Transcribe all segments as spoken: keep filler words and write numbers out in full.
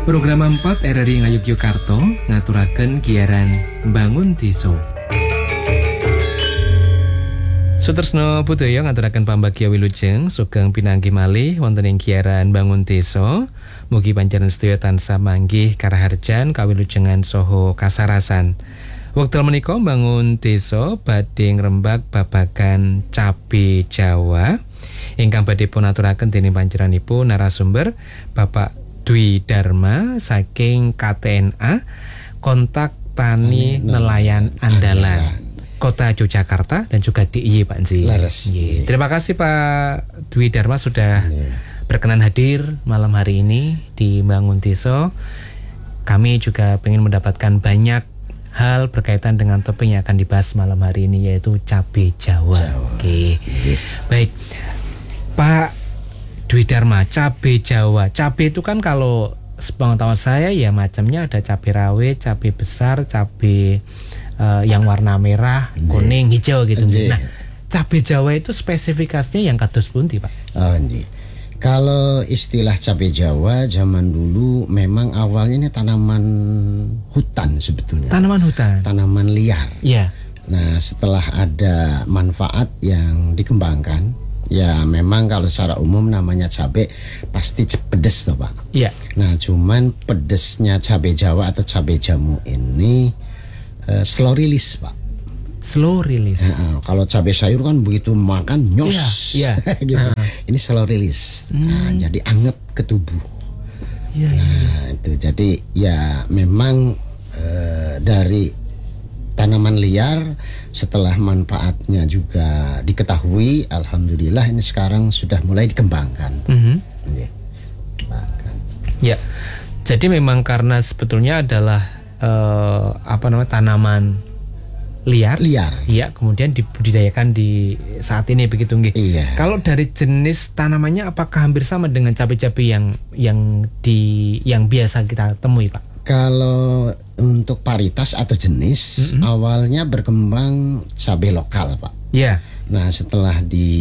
Program empat R R I Ngayogyakarta ngaturaken giaran Bangun Desa. Sutresna budaya ngaturaken pambagya wilujeng sugeng pinanggih malih wonten ing giaran Bangun Desa. Mugi panjenengan sedaya tansah manggih karaharjan kawilujengan saha kasarasan. Wekdal menika Bangun Desa badhe ngrembak babagan cabe Jawa ingkang badhe pun aturaken dening panjenenganipun narasumber Bapak Dwi Dharma saking K T N A Kontak Tani Nelayan Andalan Kota Yogyakarta dan juga D I Y Pak Nzi. Yeah. Terima kasih Pak Dwi Dharma sudah yeah. berkenan hadir malam hari ini di Bangun Desa. Kami juga ingin mendapatkan banyak hal berkaitan dengan topik yang akan dibahas malam hari ini, yaitu cabai Jawa. Jawa. Oke. Okay. Baik. Pak Dwi Dharma, cabai Jawa. Cabai itu kan kalau sepengetahuan saya ya macamnya ada cabai rawit, cabai besar, cabai uh, yang warna merah, Nji. kuning, hijau gitu. Nji. Nah, cabai Jawa itu spesifikasinya yang kados pundi, Pak? Oh, Nji. Kalau istilah cabai Jawa zaman dulu memang awalnya ini tanaman hutan sebetulnya. Tanaman hutan. Tanaman liar. Iya. Nah, setelah ada manfaat yang dikembangkan, ya memang kalau secara umum namanya cabai pasti pedes toh Pak. Iya. Nah cuman pedesnya cabai Jawa atau cabai jamu ini uh, slow release Pak. Slow release. Nah, kalau cabai sayur kan begitu makan nyos. Iya. Iya. gitu. Uh. Ini slow release. Hmm. Nah, jadi anget ke tubuh. Iya. Nah iya. itu jadi ya memang uh, dari tanaman liar setelah manfaatnya juga diketahui, alhamdulillah ini sekarang sudah mulai dikembangkan. Mm-hmm. Ya. ya, jadi memang karena sebetulnya adalah uh, apa namanya tanaman liar. Liar. Iya, kemudian dibudidayakan di saat ini begitu nggih. Iya. Kalau dari jenis tanamannya apakah hampir sama dengan cabai-cabai yang yang di yang biasa kita temui, Pak? Kalau untuk paritas atau jenis mm-hmm. awalnya berkembang cabai lokal Pak. Iya. Yeah. Nah setelah di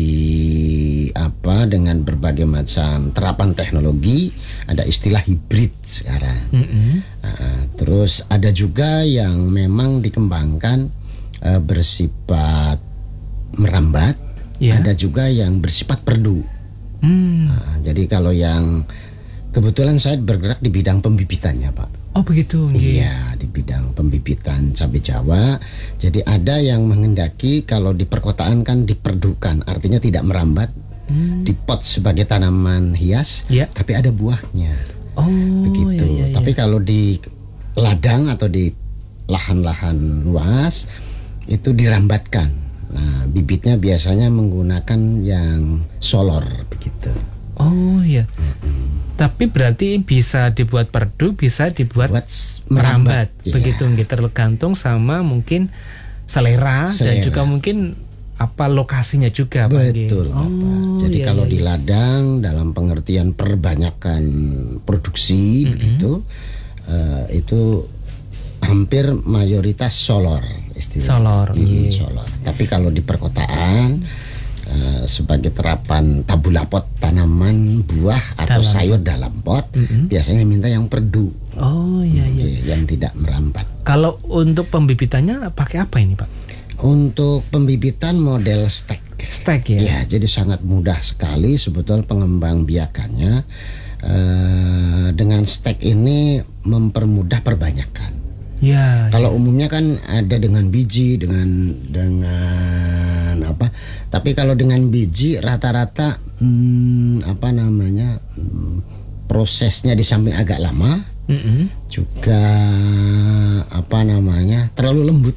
apa dengan berbagai macam terapan teknologi ada istilah hibrid sekarang. Mm-hmm. Nah, terus ada juga yang memang dikembangkan uh, bersifat merambat. Yeah. Ada juga yang bersifat perdu. Mm. Nah, jadi kalau yang kebetulan saya bergerak di bidang pembibitannya Pak. Oh begitu. Iya, di bidang pembibitan cabai Jawa. Jadi ada yang menghendaki kalau di perkotaan kan diperdukan, artinya tidak merambat, hmm. dipot sebagai tanaman hias, yeah. tapi ada buahnya. Oh begitu. Iya, iya, tapi iya. kalau di ladang atau di lahan-lahan luas itu dirambatkan. Nah, bibitnya biasanya menggunakan yang solor begitu. Oh iya. Mm-mm. Tapi berarti bisa dibuat perdu, bisa dibuat Buat merambat, merambat. Ya. Begitu nggih, tergantung sama mungkin selera, selera dan juga mungkin apa lokasinya juga. Betul, Pak. Oh, Jadi iya, kalau iya. di ladang dalam pengertian perbanyakan produksi mm-hmm. begitu uh, itu hampir mayoritas solor istilahnya. Solor. Hmm, iya. solor. Tapi kalau di perkotaan Uh, sebagai terapan tabula pot tanaman buah atau dalam sayur pot. dalam pot mm-hmm. biasanya minta yang perdu. Oh iya iya. Hmm, yang tidak merambat. Kalau untuk pembibitannya pakai apa ini Pak? Untuk pembibitan model stek. Stek ya. Ya jadi sangat mudah sekali sebetulnya pengembang biakannya. Uh, dengan stek ini mempermudah perbanyakan. Ya. Kalau ya. umumnya kan ada dengan biji, dengan dengan apa? Tapi kalau dengan biji rata-rata hmm, apa namanya hmm, prosesnya di samping agak lama, mm-hmm. juga apa namanya terlalu lembut.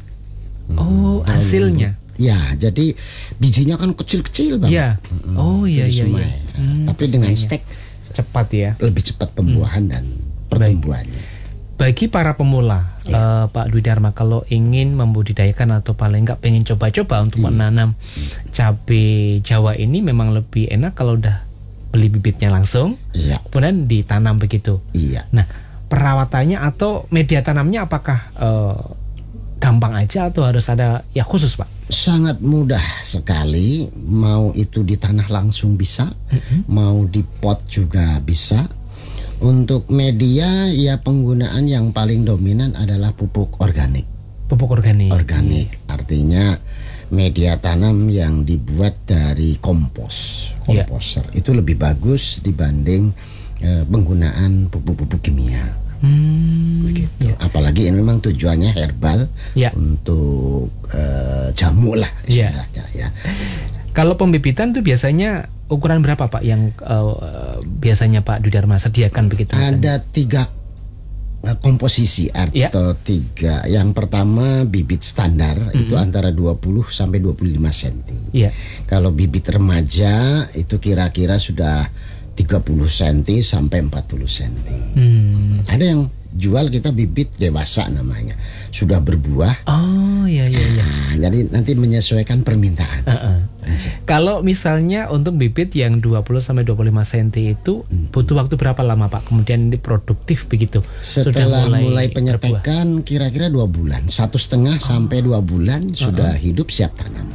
Oh, hmm, hasilnya? Lembut. Ya, jadi bijinya kan kecil-kecil banget. Ya. Hmm, oh iya iya. iya. Hmm, Tapi dengan stek cepat ya. Lebih cepat pembuahan hmm. dan pertumbuhannya. Bagi para pemula, ya. uh, Pak Dwi Dharma, kalau ingin membudidayakan atau paling enggak pengen coba-coba untuk hmm. menanam hmm. cabai Jawa ini, memang lebih enak kalau udah beli bibitnya langsung, ya. kemudian ditanam begitu. Iya. Nah, perawatannya atau media tanamnya apakah uh, gampang aja atau harus ada ya khusus Pak? Sangat mudah sekali, mau itu di tanah langsung bisa, mm-hmm. mau di pot juga bisa. Untuk media ya penggunaan yang paling dominan adalah pupuk organik. Pupuk organik. Organik artinya media tanam yang dibuat dari kompos, komposter. Yeah. Itu lebih bagus dibanding eh, penggunaan pupuk-pupuk kimia. Hmm, begitu. Yeah. Apalagi ini memang tujuannya herbal, yeah, untuk eh, jamu lah istilahnya, yeah, ya. Kalau pembibitan tuh biasanya ukuran berapa Pak yang uh, biasanya Pak Dwi Dharma sediakan begitu? Ada misalnya? tiga uh, komposisi atau ya, tiga. Yang pertama bibit standar, mm-hmm, itu antara dua puluh sampai dua puluh lima sentimeter. Ya. Kalau bibit remaja itu kira-kira sudah tiga puluh sentimeter sampai empat puluh sentimeter. Hmm. Ada yang jual kita bibit dewasa namanya, sudah berbuah. Oh iya iya iya. Nah, jadi nanti menyesuaikan permintaan. Uh-uh. Kalau misalnya untuk bibit yang dua puluh sampai dua puluh lima sentimeter itu hmm, butuh waktu berapa lama Pak? Kemudian ini produktif begitu. Setelah sudah mulai, mulai penyetekan kira-kira dua bulan, satu setengah oh. sampai dua bulan uh-uh. sudah hidup siap tanam.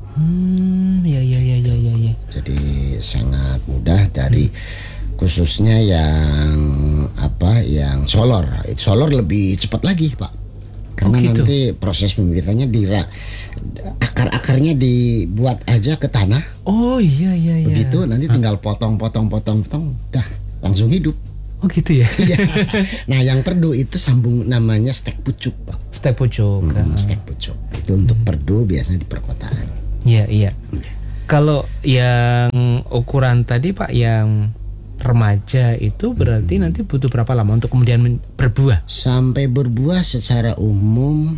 Hmm, ya ya ya ya ya ya. Jadi sangat mudah dari hmm. khususnya yang apa yang solor. Solor lebih cepat lagi Pak. Karena oh, gitu. Nanti proses pembibitannya di akar-akarnya dibuat aja ke tanah. Oh iya iya iya. Begitu nanti tinggal potong-potong-potong-potong, dah langsung hidup. Oh gitu ya. Nah yang perdu itu sambung namanya stek pucuk Pak. Stek pucuk. Hmm, stek pucuk itu untuk hmm. perdu biasanya di perkotaan. Iya iya. Kalau yang ukuran tadi Pak yang remaja itu berarti hmm. nanti butuh berapa lama untuk kemudian berbuah? Sampai berbuah secara umum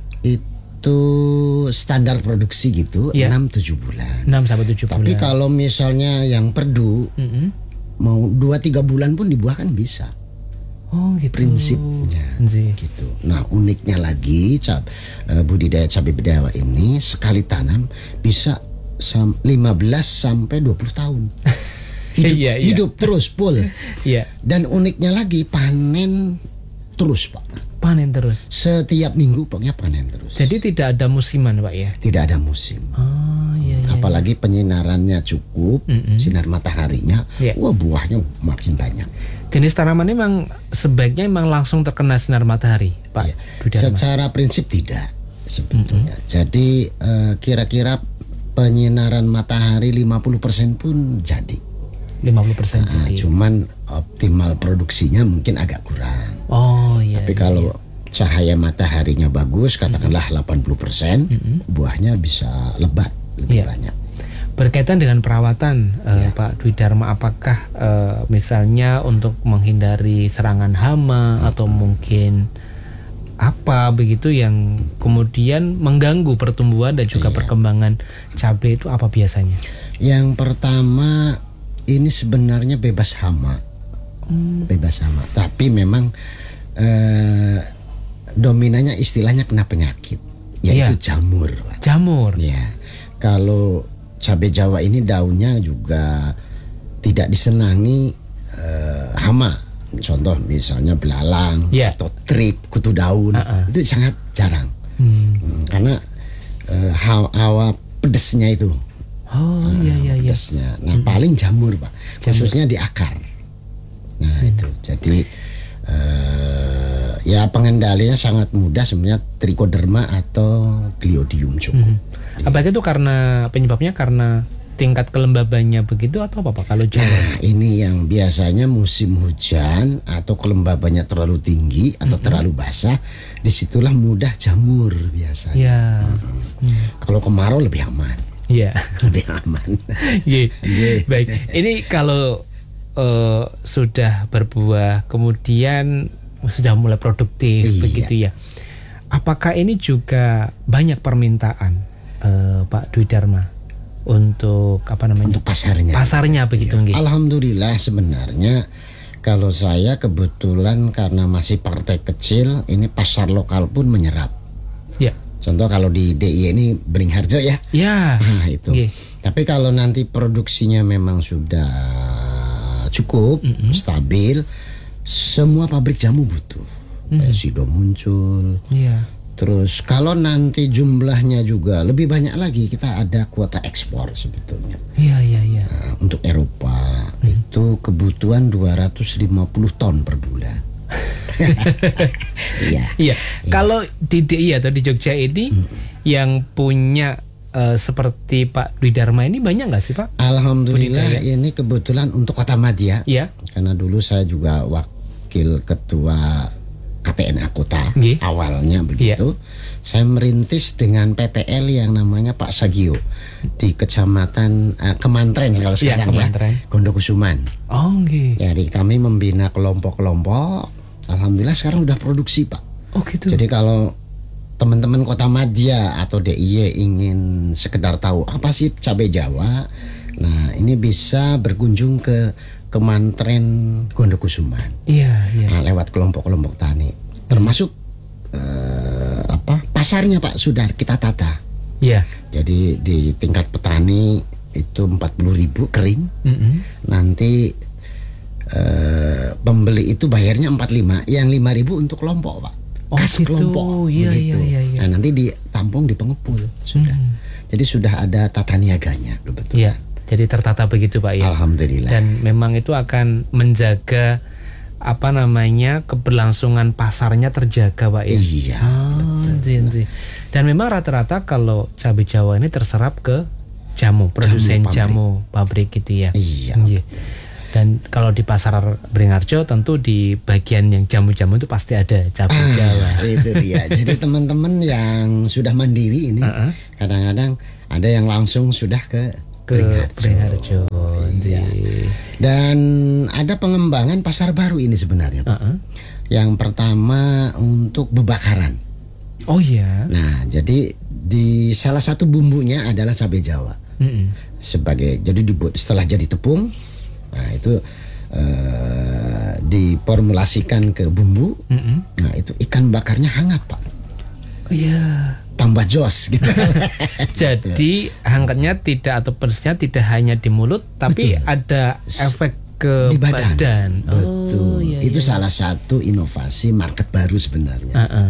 itu standar produksi gitu, ya, enam tujuh bulan. enam sampai tujuh bulan. Tapi kalau misalnya yang perdu mm-hmm. mau dua tiga bulan pun dibuahkan bisa. Oh gitu. Prinsipnya Nzi. gitu. Nah uniknya lagi cab, uh, budidaya cabai bidara ini sekali tanam bisa sam- lima belas sampai dua puluh tahun. Hidup, iya, iya. hidup terus full. Iya. Dan uniknya lagi panen terus Pak. Panen terus. Setiap minggu pokoknya panen terus. Jadi tidak ada musiman Pak ya? Tidak ada musim. Oh iya. iya Apalagi penyinarannya cukup, mm-hmm. sinar mataharinya, iya. wah buahnya makin banyak. Jenis tanaman ini memang sebaiknya memang langsung terkena sinar matahari Pak. Iya. Secara prinsip tidak sebetulnya. Mm-hmm. Jadi uh, kira-kira penyinaran matahari lima puluh persen pun jadi. lima puluh persen nah, cuman optimal produksinya mungkin agak kurang. Oh iya. Tapi iya, kalau iya. cahaya mataharinya bagus, katakanlah mm-hmm. delapan puluh persen, mm-hmm. buahnya bisa lebat lebih iya. banyak. Berkaitan dengan perawatan ya. uh, Pak Dwi Dharma, apakah uh, misalnya untuk menghindari serangan hama mm-hmm. atau mungkin apa begitu yang kemudian mengganggu pertumbuhan dan juga iya. perkembangan cabai itu apa biasanya? Yang pertama ini sebenarnya bebas hama, hmm. bebas hama. Tapi memang eh, dominannya istilahnya kena penyakit, yaitu iya. jamur. Jamur. Ya, kalau cabai Jawa ini daunnya juga tidak disenangi eh, hama. Contoh misalnya belalang yeah. atau trip, kutu daun, uh-uh. itu sangat jarang, hmm. Hmm, karena eh, hawa, hawa pedesnya itu. Oh nah, iya iya iya. Pedasnya. Nah hmm. paling jamur Pak, jamur. Khususnya di akar. Nah hmm. itu jadi uh, ya pengendaliannya sangat mudah sebenarnya, trichoderma atau Gliodium cukup. Hmm. Apakah itu karena penyebabnya karena tingkat kelembabannya begitu atau apa Pak kalau jamur? Nah ini yang biasanya musim hujan atau kelembabannya terlalu tinggi atau hmm. terlalu basah, disitulah mudah jamur biasanya. Ya. Hmm. Hmm. Kalau kemarau lebih aman. Iya, lebih aman. yeah. Yeah. Baik, ini kalau uh, sudah berbuah, kemudian sudah mulai produktif, iya. begitu ya. Apakah ini juga banyak permintaan, uh, Pak Dwi Dharma, untuk apa namanya? Untuk pasarnya. Pasarnya begitu, iya. Alhamdulillah sebenarnya kalau saya kebetulan karena masih partai kecil, ini pasar lokal pun menyerap. Ya. Contoh kalau di D I Y ini Beringharjo ya. Ya. Nah, itu. Yeah. Tapi kalau nanti produksinya memang sudah cukup, mm-hmm. stabil, semua pabrik jamu butuh. Mm-hmm. Kayak Sido muncul. Yeah. Terus kalau nanti jumlahnya juga lebih banyak lagi, kita ada kuota ekspor sebetulnya. Iya, iya, iya. Nah, untuk Eropa hmm. itu kebutuhan dua ratus lima puluh ton per bulan. Iya. Iya. Kalau di D I atau di Jogja ini hmm. yang punya uh, seperti Pak Dwi Dharma ini banyak nggak sih Pak? Alhamdulillah budidaya. Ini kebetulan untuk Kota Madya. Iya. Karena dulu saya juga wakil ketua K T N A Kota Ye. awalnya begitu. Yeah. Saya merintis dengan P P L yang namanya Pak Sagio di Kecamatan uh, Kemantren kalau sekarang yeah, ya, Gondokusuman. Oh, okay. Jadi kami membina kelompok-kelompok. Alhamdulillah sekarang udah produksi Pak. Oh gitu. Jadi kalau teman-teman Kota Madya atau D I Y ingin sekedar tahu apa sih cabai Jawa, nah ini bisa berkunjung ke Kemantren Gondokusuman. Iya, iya. Nah, lewat kelompok-kelompok tani. Termasuk eh, apa? Pasarnya Pak sudah kita tata. Iya. Jadi di tingkat petani itu empat puluh ribu kering. Mm-hmm. Nanti eh, pembeli itu bayarnya empat puluh lima, yang lima ribu untuk kelompok, Pak. Oh, Kas gitu. kelompok Iya, begitu. iya, iya, iya. Nah, nanti ditampung di pengepul sudah. Hmm. Jadi sudah ada tata niaganya kebetulan. Iya. Jadi tertata begitu Pak ya. Alhamdulillah. Dan memang itu akan menjaga apa namanya keberlangsungan pasarnya terjaga Pak ya. Iya. Oh, betul. Dan memang rata-rata kalau cabai Jawa ini terserap ke jamu, produsen jamu, jamu pabrik gitu ya. Iya. Iya. Dan kalau di pasar Beringharjo tentu di bagian yang jamu-jamu itu pasti ada cabai ah, Jawa. Itu dia. Jadi teman-teman yang sudah mandiri ini uh-uh. kadang-kadang ada yang langsung sudah ke ke Beringharjo. Iya. Dan ada pengembangan pasar baru ini sebenarnya, Pak. Uh-uh. Yang pertama untuk bebakaran. Oh iya. Nah, jadi di salah satu bumbunya adalah cabai Jawa. Uh-uh. Sebagai jadi dibuat setelah jadi tepung. Nah, itu uh, diformulasikan ke bumbu. Uh-uh. Nah, itu ikan bakarnya hangat, Pak. Oh iya. Tambah jos gitu. Jadi hangatnya tidak atau pedasnya tidak hanya di mulut, tapi betul. Ada efek ke di badan. badan. Betul. Oh, iya, itu iya. salah satu inovasi market baru sebenarnya. Uh-uh.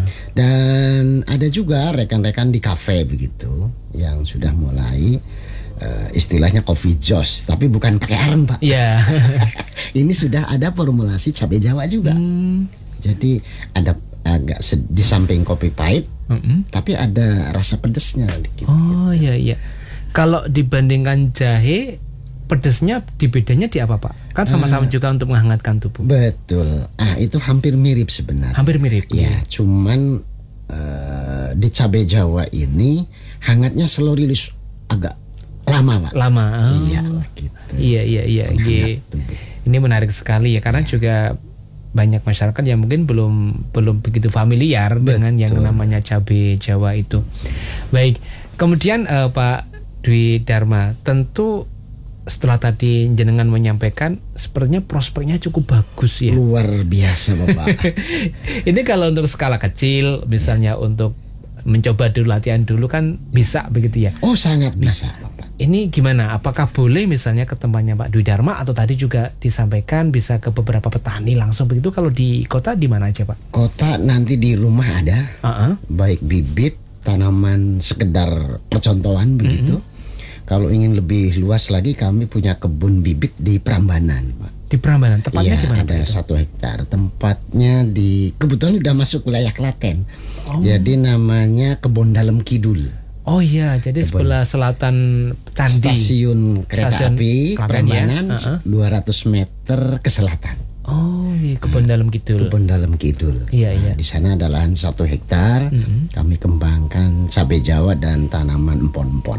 Dan ada juga rekan-rekan di kafe begitu yang sudah mulai uh, istilahnya coffee joss, tapi bukan pakai arem, Pak. Iya. Yeah. Ini sudah ada formulasi cabai Jawa juga. Hmm. Jadi ada agak di samping kopi pahit, mm-hmm. tapi ada rasa pedesnya dikit. Oh iya iya. Kalau dibandingkan jahe, pedesnya di bedanya di apa Pak? Kan sama-sama uh, juga untuk menghangatkan tubuh. Betul. Ah itu hampir mirip sebenarnya. Hampir mirip. Ya, ya. Cuman uh, di cabai Jawa ini hangatnya slow release agak lama Pak. Lama. Oh. Iya gitu. Iya iya iya. iya. Ini menarik sekali ya karena ya. juga banyak masyarakat yang mungkin belum belum begitu familiar betul. Dengan yang namanya cabai Jawa itu. Baik, kemudian uh, Pak Dwi Dharma, tentu setelah tadi jenengan menyampaikan, sepertinya prospeknya cukup bagus ya. Luar biasa Bapak. Ini kalau untuk skala kecil, misalnya untuk mencoba dulu latihan dulu kan bisa begitu ya? Oh sangat bisa nah, Bapak. Ini gimana? Apakah boleh misalnya ke tempatnya Pak Dwi Dharma atau tadi juga disampaikan bisa ke beberapa petani langsung begitu? Kalau di kota di mana aja Pak? Kota nanti di rumah ada, uh-uh. baik bibit, tanaman sekedar percontohan begitu. Mm-hmm. Kalau ingin lebih luas lagi kami punya kebun bibit di Prambanan Pak. Di Prambanan, tepatnya ya, di mana? Ada satu hektar. Tempatnya di kebetulan udah masuk wilayah Klaten. Oh. Jadi namanya Kebon Dalem Kidul. Oh iya, jadi Kebon. Sebelah selatan Candi. Stasiun kereta Stasiun api Prambanan ya? uh-uh. dua ratus meter ke selatan. Oh iya, Kebon Dalem Kidul. Kebon Dalem Kidul. Iya iya. Nah, di sana ada lahan satu hektar. Uh-huh. Kami kembangkan cabai Jawa dan tanaman empon-empon.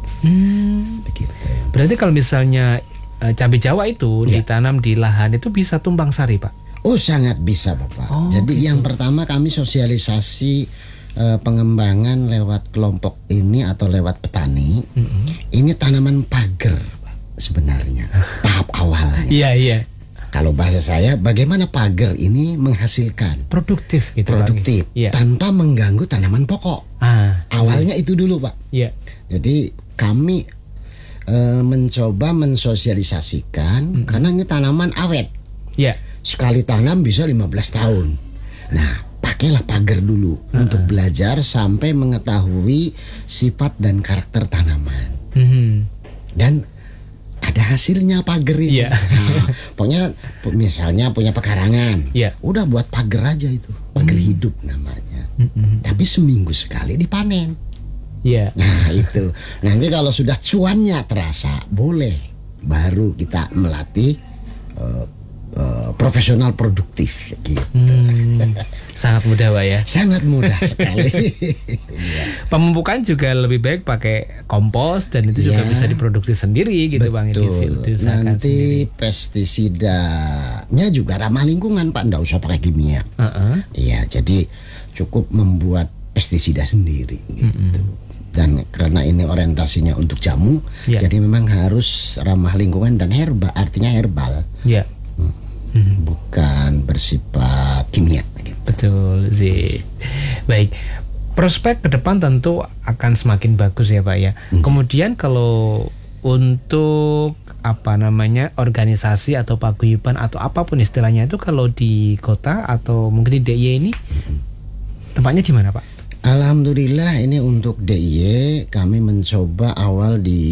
Hmm. Begitu. Berarti kalau misalnya uh, cabai Jawa itu ya. Ditanam di lahan itu bisa tumpang sari Pak? Oh sangat bisa Bapak. Oh, jadi gitu. Yang pertama kami sosialisasi uh, pengembangan lewat kelompok ini atau lewat petani. Mm-hmm. Ini tanaman pagar Pak, sebenarnya tahap awalnya. Iya iya. Kalau bahasa saya, bagaimana pagar ini menghasilkan produktif gitu. Produktif ya. Tanpa mengganggu tanaman pokok. Ah, awalnya itu dulu Pak. Iya. Jadi kami e, mencoba mensosialisasikan mm-hmm. karena ini tanaman awet. Iya. Sekali tanam bisa lima belas tahun. Nah, pagar pakailah pagar dulu uh-uh. untuk belajar sampai mengetahui sifat dan karakter tanaman. Uh-huh. Dan ada hasilnya pagar ini. Yeah. Nah, pokoknya misalnya punya pekarangan, yeah. udah buat pagar aja itu, pagar uh-huh. hidup namanya. Uh-huh. Tapi seminggu sekali dipanen. Yeah. Nah itu nanti kalau sudah cuannya terasa, boleh baru kita melatih uh, uh, profesional produktif gitu. Hmm, sangat mudah Pak ya. Sangat mudah sekali. Pemupukan juga lebih baik pakai kompos dan itu ya, juga bisa diproduksi sendiri gitu Bang. Betul. Nanti sendiri. Pestisidanya juga ramah lingkungan Pak, nggak usah pakai kimia. Iya, uh-uh. jadi cukup membuat pestisida sendiri gitu. Mm-hmm. Dan karena ini orientasinya untuk jamu, yeah. jadi memang harus ramah lingkungan dan herbal, artinya herbal, yeah. hmm. bukan bersifat kimia. Gitu. Betul sih. Baik, prospek ke depan tentu akan semakin bagus ya Pak ya. Hmm. Kemudian kalau untuk apa namanya organisasi atau paguyuban atau apapun istilahnya itu kalau di kota atau mungkin di D I Y ini hmm. tempatnya di mana Pak? Alhamdulillah ini untuk D I Y kami mencoba awal di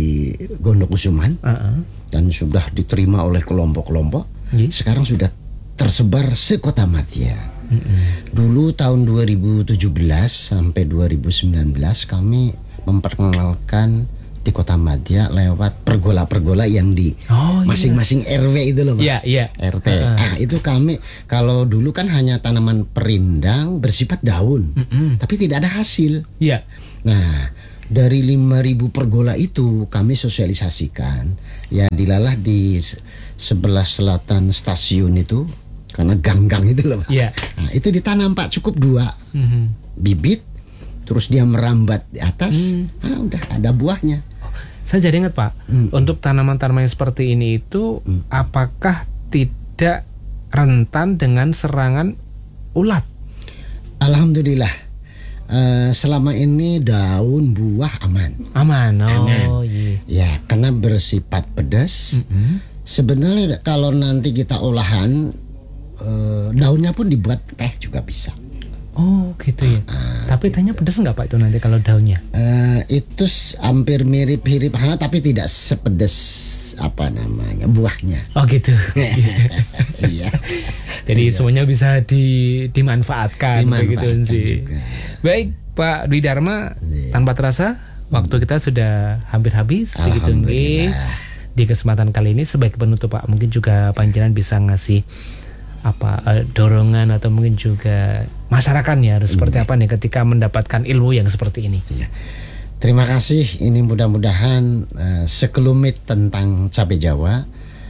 Gondokusuman uh-uh. dan sudah diterima oleh kelompok-kelompok. Yeah. Sekarang sudah tersebar se-Kotamadya. Uh-uh. Dulu tahun dua ribu tujuh belas sampai dua ribu sembilan belas kami memperkenalkan di Kotamadya lewat pergola-pergola yang di oh, masing-masing iya. R W itu loh Pak. Iya, iya. R T. Uh-huh. Nah, itu kami kalau dulu kan hanya tanaman perindang bersifat daun, uh-uh. tapi tidak ada hasil. Iya. Nah, dari lima ribu pergola itu kami sosialisasikan. Ya dilalah di sebelah selatan stasiun itu karena gang-gang itu loh Pak. Iya. Nah, itu ditanam Pak, cukup dua. Uh-huh. Bibit terus dia merambat di atas, hmm. nah, udah ada buahnya. Saya jadi ingat Pak, hmm. untuk tanaman-tanaman yang seperti ini itu hmm. apakah tidak rentan dengan serangan ulat? Alhamdulillah, uh, selama ini daun buah aman. Aman, oh aman. Iya. Ya, karena bersifat pedas. Mm-hmm. Sebenarnya kalau nanti kita olahan, uh, daunnya pun dibuat teh juga bisa. Oh gitu ya. Uh, tapi gitu. Tehnya pedas nggak Pak itu nanti kalau daunnya? Uh, itu hampir mirip-mirip hangat tapi tidak sepedas apa namanya buahnya. Oh gitu. Iya. Jadi iya. semuanya bisa di, dimanfaatkan, dimanfaatkan begitu sih. Juga. Baik Pak Dwi Dharma, iya. tanpa terasa waktu kita sudah hampir habis. Begitu nggih. Di kesempatan kali ini sebagai penutup Pak, mungkin juga panjenengan bisa ngasih apa uh, dorongan atau mungkin juga masyarakat ya harus seperti apa nih ketika mendapatkan ilmu yang seperti ini. Iya. Terima kasih. Ini mudah-mudahan uh, sekelumit tentang cabai Jawa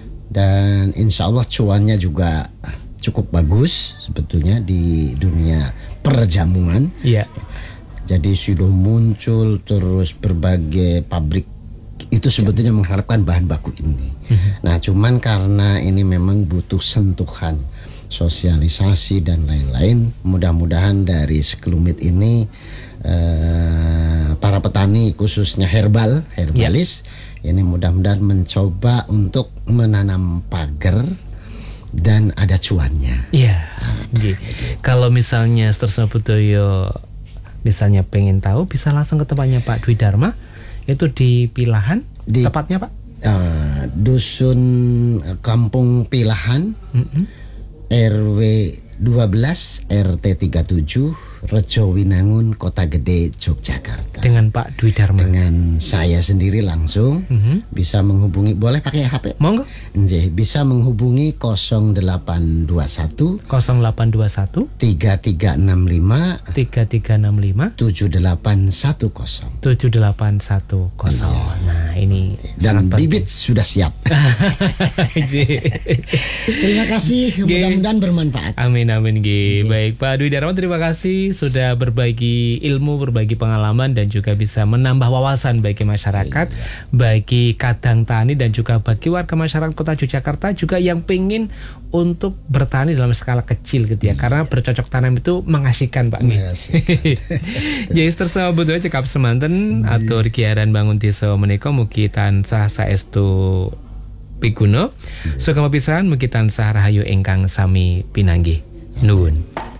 dan insya Allah cuannya juga cukup bagus sebetulnya di dunia perjamuan. Iya. Jadi sudah muncul terus berbagai pabrik itu sebetulnya mengharapkan bahan baku ini. Mm-hmm. Nah, cuman karena ini memang butuh sentuhan sosialisasi dan lain-lain, mudah-mudahan dari sekelumit ini eh, para petani khususnya herbal, herbalis yeah. ini mudah-mudahan mencoba untuk menanam pagar dan ada cuannya. Iya. Nah, okay. Kalau misalnya Sutresno Budoyo misalnya pengen tahu, bisa langsung ke tempatnya Pak Dwi Dharma, itu di Pilahan, di, tepatnya Pak? Uh, Dusun Kampung Pilahan, mm-hmm. R W dua belas R T tiga puluh tujuh Rejo Winangun, Kota Gede, Yogyakarta. Dengan Pak Dwi Dharma. Dengan saya sendiri langsung mm-hmm. bisa menghubungi, boleh pakai H P? Monggo. Nggih, bisa menghubungi nol delapan dua satu nol delapan dua satu tiga tiga enam lima tiga tiga enam lima tujuh delapan satu nol tujuh delapan satu nol. Iya. Nah, ini dan bibit sudah siap. Terima kasih, mudah-mudahan bermanfaat. Amin amin G. Baik Pak Dwi Dharma, terima kasih sudah berbagi ilmu, berbagi pengalaman dan juga bisa menambah wawasan bagi masyarakat, iya. bagi kadang tani dan juga bagi warga masyarakat Kota Yogyakarta juga yang pengen untuk bertani dalam skala kecil gitu ya, iya. karena bercocok tanam itu mengasihkan Pak nih. Jadi Sutresno Budoyo cekap semanten iya. atur kiaran bangun desa menika mugi tansah saestu piguno, iya. sugeng pisan mugi tansah rahayu ingkang sami pinanggih. Nuwun.